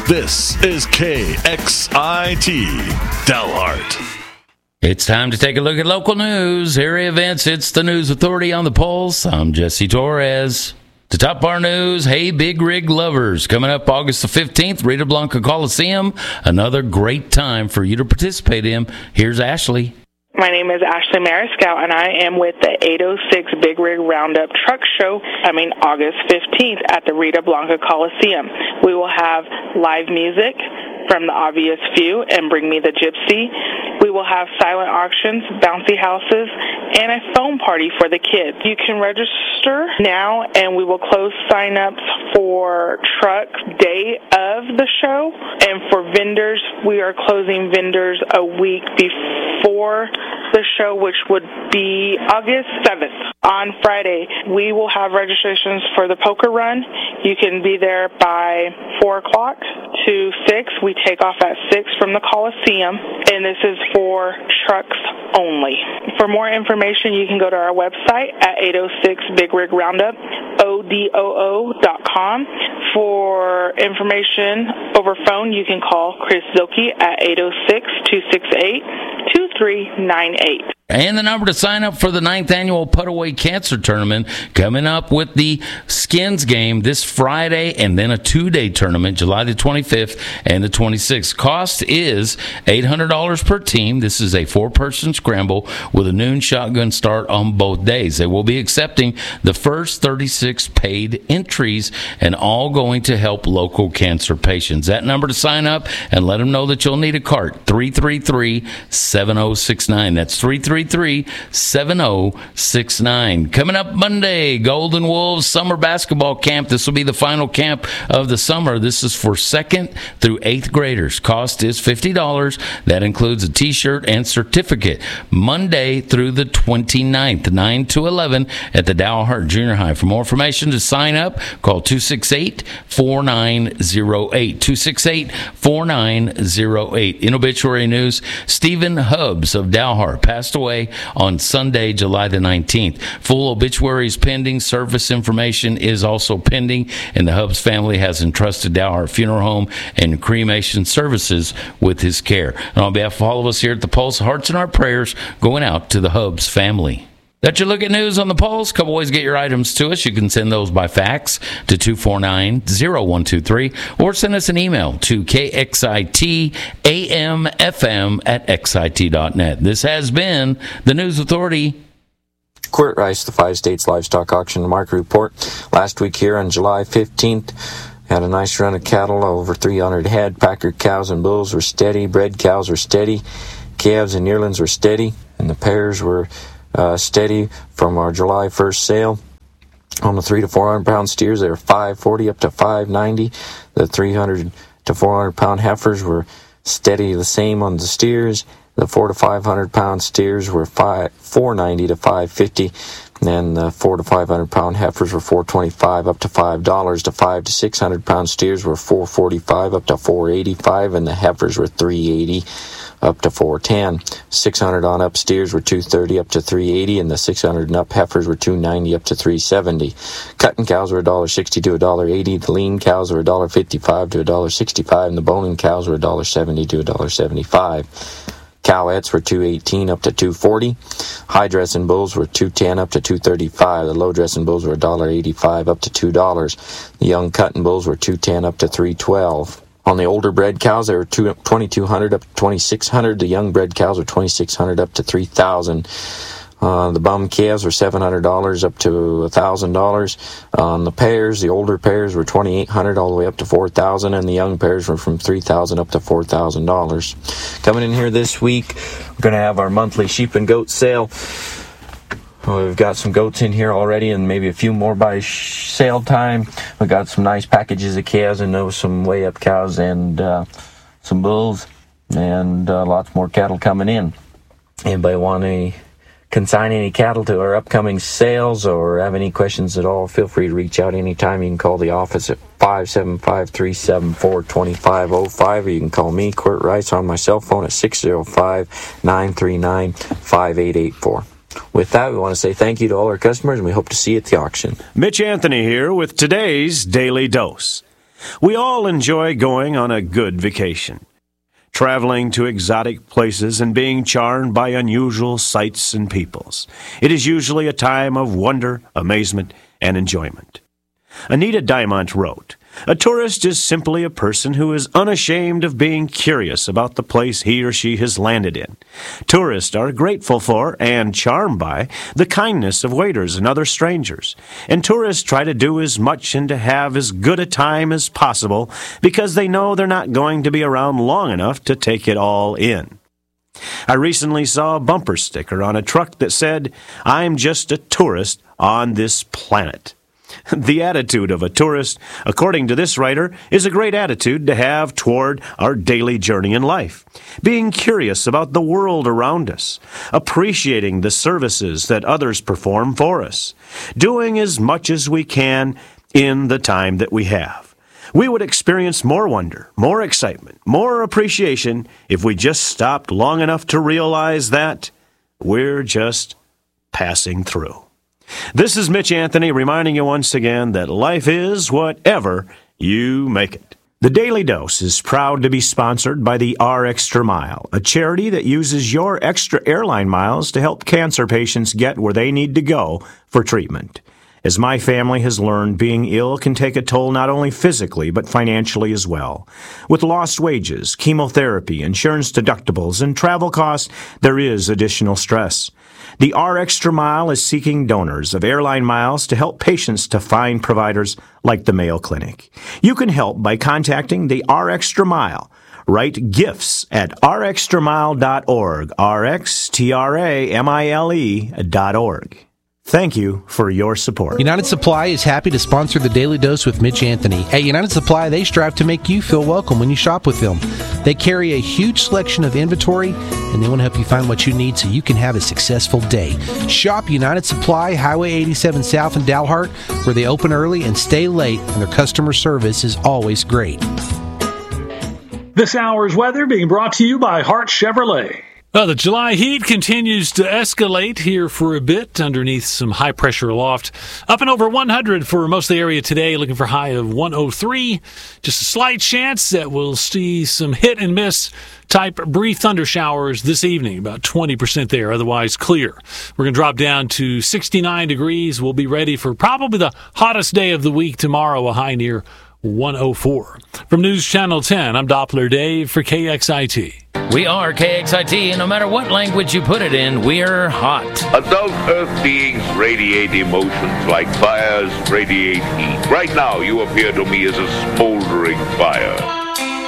This is KXIT Dalhart. It's time to take a look at local news, area events. It's the News Authority on the Pulse. I'm Jesse Torres. To top our news, hey, Big Rig lovers. Coming up August the 15th, Rita Blanca Coliseum. Another great time for you to participate in. Here's Ashley. My name is Ashley Mariscal, and I am with the 806 Big Rig Roundup Truck Show coming August 15th at the Rita Blanca Coliseum. We will have live music from The Obvious Few and Bring Me the Gypsy. We will have silent auctions, bouncy houses, and a foam party for the kids. You can register now, and we will close sign-ups for truck day of the show. And for vendors, we are closing vendors a week before the show, which would be August 7th. On Friday, we will have registrations for the poker run. You can be there by 4 o'clock to 6. We take off at 6 from the Coliseum, and this is for trucks only. For more information, you can go to our website at 806 Big Rig Roundup, ODOO.com. For information over phone, you can call Chris Zilke at 806-268-2398. And the number to sign up for the 9th Annual Put-Away Cancer Tournament, coming up with the Skins game this Friday, and then a 2-day tournament, July the 25th and the 26th. Cost is $800 per team. This is a 4-person scramble with a noon shotgun start on both days. They will be accepting the first 36 paid entries, and all going to help local cancer patients. That number to sign up and let them know that you'll need a cart, 333-7069. That's 333-7069. Coming up Monday, Golden Wolves Summer Basketball Camp. This will be the final camp of the summer. This is for 2nd through 8th graders. Cost is $50. That includes a T-shirt and certificate. Monday through the 29th, 9 to 11 at the Dalhart Junior High. For more information to sign up, call 268-4908. 268-4908. In obituary news, Stephen Hubbs of Dalhart passed away on Sunday, July the 19th. Full obituaries pending. Service information is also pending, and the Hubbs family has entrusted Dalhart Funeral Home and Cremation Services with his care. And on behalf of all of us here at the Pulse, hearts and our prayers going out to the Hubbs family. That's your look at news on the Pulse. Couple ways to get your items to us. You can send those by fax to 249-0123 or send us an email to kxitamfm@xit.net. This has been the News Authority. Quirt Rice, the 5 States Livestock Auction and Market Report. Last week here on July 15th, had a nice run of cattle, over 300 head. Packer cows and bulls were steady. Bred cows were steady. Calves and yearlings were steady. And the pairs were steady from our July 1st sale. On the 300 to 400 pound steers, they were $540 up to $590. The 300 to 400 pound heifers were steady the same on the steers. The 400 to 500 pound steers were $490 to $550. And the 400 to 500 pound heifers were $425 up to $5. The 500 to 600 pound steers were $445 up to $485, and the heifers were $380 up to $410. 600 on up steers were $230 up to $380, and the 600 and up heifers were $290 up to $370. Cutting cows were $1.60 to $1.80. The lean cows were $1.55 to $1.65, and the boning cows were $1.70 to $1.75. Cowettes were $218 up to $240. High dressing bulls were $210 up to $235. The low dressing bulls were $1.85 up to $2. The young cutting bulls were $210 up to $312. On the older bred cows, they were $2,200 up to $2,600. The young bred cows were $2,600 up to $3,000. The bum calves were $700 up to $1,000. On the pairs, the older pairs were $2,800 all the way up to $4,000, and the young pairs were from $3,000 up to $4,000. Coming in here this week, we're going to have our monthly sheep and goat sale. We've got some goats in here already, and maybe a few more by sale time. We got some nice packages of calves, and some way up cows and some bulls, and lots more cattle coming in. Anybody want to consign any cattle to our upcoming sales or have any questions at all, feel free to reach out anytime. You can call the office at 575-374-2505, or you can call me, Quirt Rice, on my cell phone at 605-939-5884. With that, we want to say thank you to all our customers, and we hope to see you at the auction. Mitch Anthony here with today's Daily Dose. We all enjoy going on a good vacation, traveling to exotic places and being charmed by unusual sights and peoples. It is usually a time of wonder, amazement, and enjoyment. Anita Diamant wrote, "A tourist is simply a person who is unashamed of being curious about the place he or she has landed in. Tourists are grateful for and charmed by the kindness of waiters and other strangers. And tourists try to do as much and to have as good a time as possible because they know they're not going to be around long enough to take it all in." I recently saw a bumper sticker on a truck that said, "I'm just a tourist on this planet." The attitude of a tourist, according to this writer, is a great attitude to have toward our daily journey in life. Being curious about the world around us, appreciating the services that others perform for us, doing as much as we can in the time that we have. We would experience more wonder, more excitement, more appreciation if we just stopped long enough to realize that we're just passing through. This is Mitch Anthony reminding you once again that life is whatever you make it. The Daily Dose is proud to be sponsored by the R Extra Mile, a charity that uses your extra airline miles to help cancer patients get where they need to go for treatment. As my family has learned, being ill can take a toll not only physically, but financially as well. With lost wages, chemotherapy, insurance deductibles, and travel costs, there is additional stress. The R Extra Mile is seeking donors of airline miles to help patients to find providers like the Mayo Clinic. You can help by contacting the R Extra Mile. Write gifts at rextramile.org, rxtramile.org. Thank you for your support. United Supply is happy to sponsor the Daily Dose with Mitch Anthony. At United Supply, they strive to make you feel welcome when you shop with them. They carry a huge selection of inventory, and they want to help you find what you need so you can have a successful day. Shop United Supply, Highway 87 South in Dalhart, where they open early and stay late, and their customer service is always great. This hour's weather being brought to you by Hart Chevrolet. Well, the July heat continues to escalate here for a bit underneath some high-pressure aloft. Up and over 100 for most of the area today, looking for a high of 103. Just a slight chance that we'll see some hit-and-miss type brief thunder showers this evening, about 20% there, otherwise clear. We're going to drop down to 69 degrees. We'll be ready for probably the hottest day of the week tomorrow, a high near 104. From News Channel 10, I'm Doppler Dave for KXIT. We are KXIT, and no matter what language you put it in, we're hot. Adult Earth beings radiate emotions like fires radiate heat. Right now, you appear to me as a smoldering